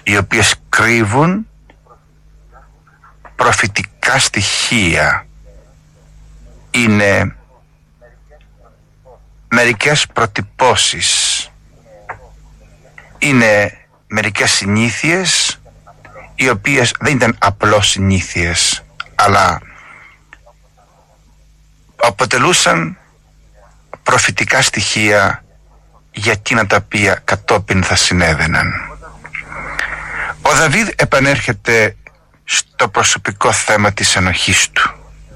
οι οποίες κρύβουν προφητικά στοιχεία. Είναι μερικές προτυπώσεις, είναι μερικές συνήθειες οι οποίες δεν ήταν απλώς συνήθειες, αλλά αποτελούσαν προφητικά στοιχεία για εκείνα τα οποία κατόπιν θα συνέβαιναν. Ο Δαβίδ επανέρχεται στο προσωπικό θέμα της ενοχής του.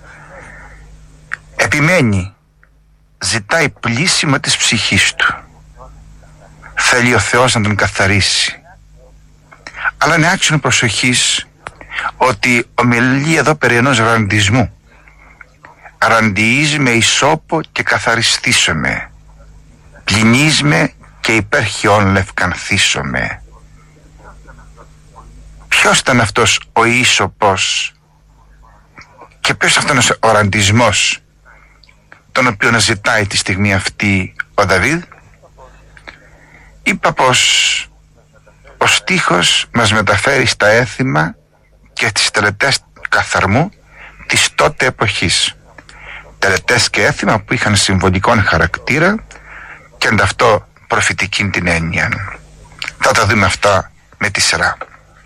Επιμένει, ζητάει πλήσιμο της ψυχής του. Θέλει ο Θεός να τον καθαρίσει. Αλλά είναι άξιο προσοχής ότι ομιλεί εδώ περί ενός ραντισμού. Ραντιείς με ισόπο και καθαριστήσομαι. Πλυνείς με και υπέρ χιών λευκανθήσομαι. Ποιος ήταν αυτός ο ίσωπος και ποιος αυτός ο ραντισμός τον οποίο ζητάει τη στιγμή αυτή ο Δαβίδ? Είπα πως ο στίχος μας μεταφέρει στα έθιμα και τις τελετές καθαρμού της τότε εποχής. Τελετές και έθιμα που είχαν συμβολικών χαρακτήρα και ανταυτό προφητική την έννοια. Θα τα δούμε αυτά με τη σειρά.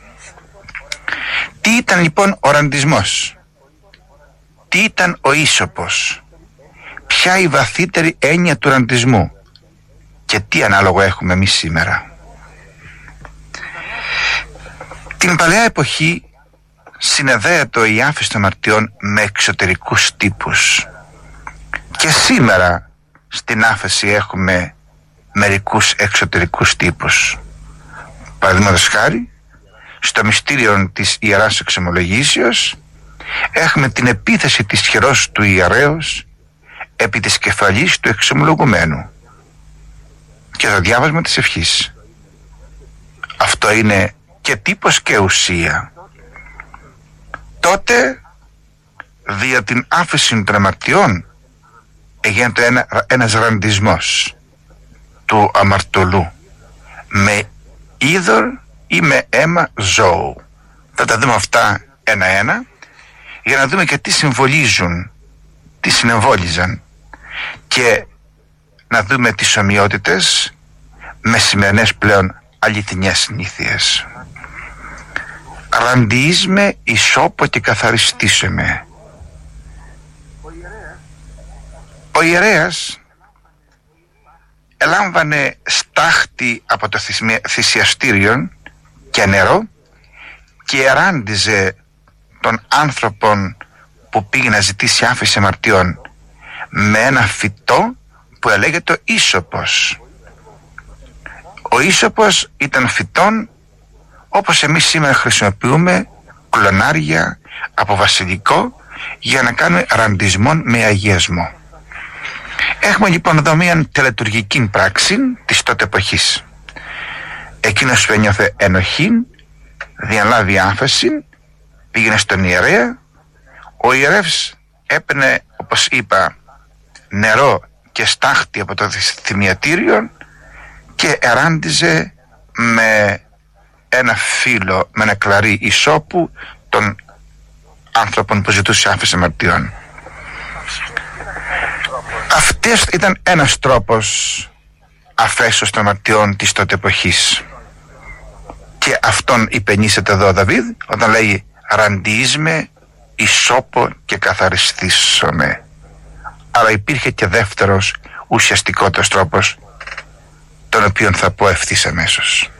Τι ήταν λοιπόν ο ραντισμός? Τι ήταν ο ίσωπος? Ποια η βαθύτερη έννοια του ραντισμού? Και τι ανάλογο έχουμε εμείς σήμερα? Την παλαιά εποχή συνεδέεται η άφεση των αμαρτιών με εξωτερικούς τύπους. Και σήμερα στην άφεση έχουμε μερικούς εξωτερικούς τύπους. Παραδείγματος χάρη, στο μυστήριο της Ιεράς Εξομολογήσεως έχουμε την επίθεση της χειρός του ιερέως επί της κεφαλής του εξομολογουμένου και το διάβασμα της ευχής. Αυτό είναι και τύπος και ουσία. Τότε δια την άφεση των αμαρτιών έγινε ένας ραντισμός του αμαρτωλού με είδωρ ή με αίμα ζώου. Θα τα δούμε αυτά ένα-ένα για να δούμε και τι συμβολίζουν, τι συνεμβόλιζαν και να δούμε τις ομοιότητες με σημερινές πλέον αληθινές συνήθειες. Ραντιείς με ισόπο και καθαριστήσομαι. Ο ιερέας ελάμβανε στάχτη από το θυσιαστήριο και νερό και εράντιζε τον άνθρωπον που πήγε να ζητήσει άφεση αμαρτιών με ένα φυτό που ελέγεται ίσωπος. Ο ίσωπος ήταν φυτόν όπως εμείς σήμερα χρησιμοποιούμε κλονάρια από βασιλικό για να κάνουμε ραντισμό με αγιασμό. Έχουμε λοιπόν εδώ μια τελετουργική πράξη της τότε εποχής. Εκείνος που ένιωθε ενοχή διαλάβει άφεση, πήγαινε στον ιερέα. Ο ιερεύς έπαιρνε, όπως είπα, νερό και στάχτη από το θυμιατήριο και εράντιζε με ένα φύλλο, με ένα κλαρί ισόπου των άνθρωπων που ζητούσε άφεση αμαρτιών. Αυτός ήταν ένας τρόπος αφέσεως των αμαρτιών της τότε εποχής. Και αυτόν υπενήσεται εδώ ο Δαβίδ όταν λέει ραντιείς με ισόπο και καθαριστήσομαι. Αλλά υπήρχε και δεύτερος ουσιαστικότερος τρόπος, τον οποίον θα πω ευθύς αμέσως.